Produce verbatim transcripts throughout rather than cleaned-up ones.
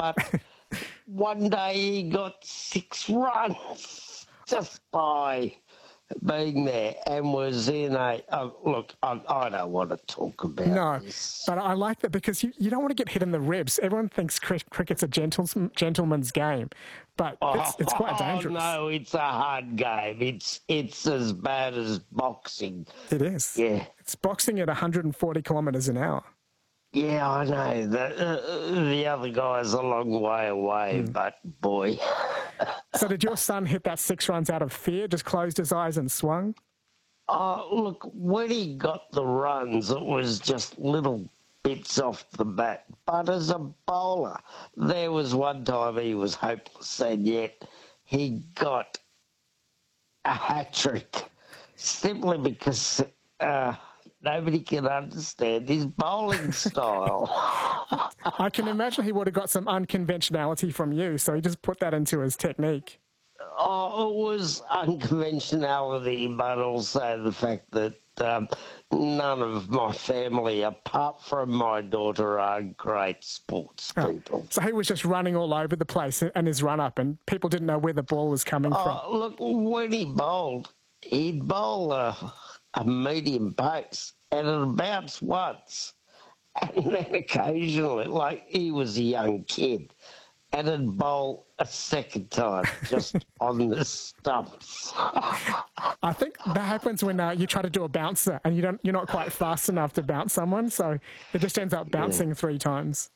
but one day he got six runs just by being there and was in a... Uh, look, I, I don't want to talk about No, this. but I like that because you, you don't want to get hit in the ribs. Everyone thinks cri- cricket's a gentle's, gentleman's game, but it's, it's quite dangerous. Oh, no, it's a hard game. It's, it's as bad as boxing. It is. Yeah. It's boxing at one hundred forty kilometres an hour. Yeah, I know. The, uh, the other guy's a long way away, mm. but boy... So did your son hit that six runs out of fear, just closed his eyes and swung? Oh, look, when he got the runs, it was just little bits off the bat. But as a bowler, there was one time he was hopeless, and yet he got a hat-trick simply because uh, nobody can understand his bowling style. I can imagine he would have got some unconventionality from you, so he just put that into his technique. Oh, it was unconventionality, but also the fact that um, none of my family, apart from my daughter, are great sports people. Oh, so he was just running all over the place and his run-up, and people didn't know where the ball was coming oh, from. Look, when he bowled, he'd bowl a, a medium pace, and it bounced once. And then occasionally, like he was a young kid, and it'd bowl a second time just on the stumps. I think that happens when uh, you try to do a bouncer and you don't, you're not quite fast enough to bounce someone, so it just ends up bouncing yeah. three times.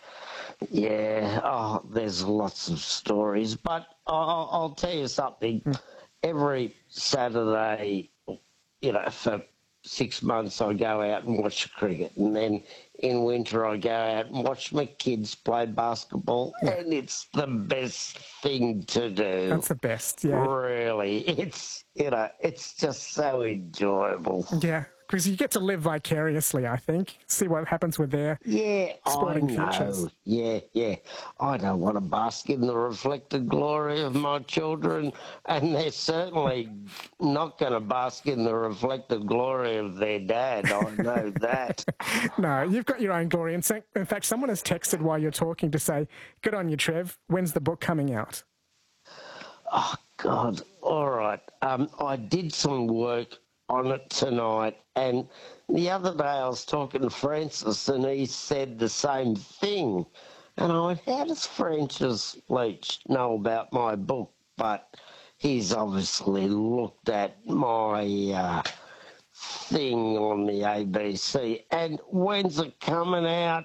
Yeah, oh, there's lots of stories, but I'll, I'll tell you something. Mm. Every Saturday, you know, for six months I go out and watch cricket, and then in winter I go out and watch my kids play basketball, yeah. and it's the best thing to do. That's the best, yeah. Really, it's, you know, it's just so enjoyable. Yeah, because you get to live vicariously, I think, see what happens with their yeah, sporting I know. futures. Yeah, yeah. I don't want to bask in the reflected glory of my children, and they're certainly not going to bask in the reflected glory of their dad. I know that. No, you've got your own glory. In fact, someone has texted while you're talking to say, good on you, Trev. When's the book coming out? Oh, God. All right. Um, I did some work on it tonight, and the other day I was talking to Francis and he said the same thing, and I went, how does Francis Leach know about my book? But he's obviously looked at my uh, thing on the A B C. And when's it coming out?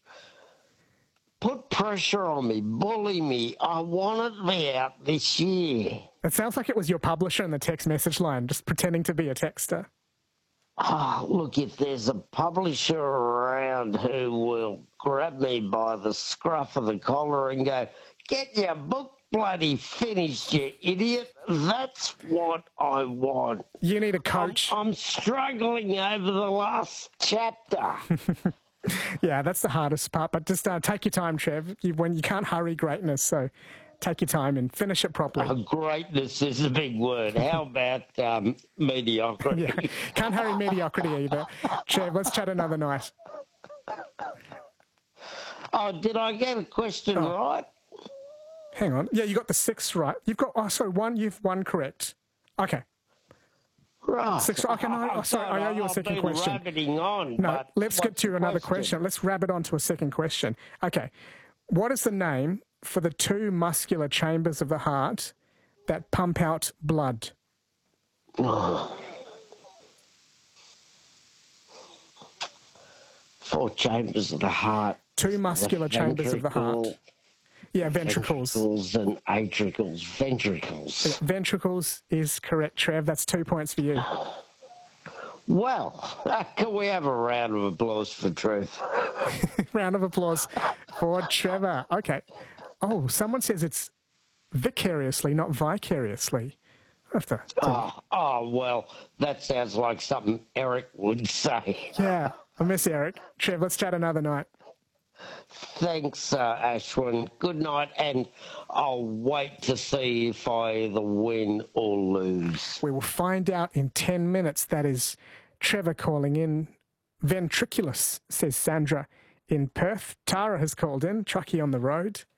Put pressure on me, bully me. I want it to be out this year. It sounds like it was your publisher in the text message line, just pretending to be a texter. Oh, look, if there's a publisher around who will grab me by the scruff of the collar and go, get your book bloody finished, you idiot, that's what I want. You need a coach. I'm, I'm struggling over the last chapter. Yeah, that's the hardest part, but just uh, take your time, Trev. You, when you can't hurry greatness, so take your time and finish it properly. Oh, greatness is a big word. How about um, mediocrity? Yeah, can't hurry mediocrity either. Trev, let's chat another night. Oh, did I get a question oh. right? Hang on. Yeah, you got the six right. You've got, oh, sorry, one, you've one correct. Okay. Right. Six, okay, no, oh, sorry, I owe you a second question. Rabbiting on, no, let's get to another question? question. Let's rabbit on to a second question. Okay. What is the name for the two muscular chambers of the heart that pump out blood? Four chambers of the heart. Two muscular chambers of the heart. Yeah, ventricles. Ventricles and atricles. Ventricles. Yeah, ventricles is correct, Trev. That's two points for you. Well, can we have a round of applause for Trev? Round of applause for Trevor. Okay. Oh, someone says it's vicariously, not vicariously. I have to, to... Oh, oh, well, that sounds like something Eric would say. Yeah, I miss Eric. Trev, let's chat another night. Thanks, uh, Ashwin. Good night, and I'll wait to see if I either win or lose. We will find out in ten minutes. That is Trevor calling in. Ventriculus, says Sandra in Perth. Tara has called in. Truckie on the road.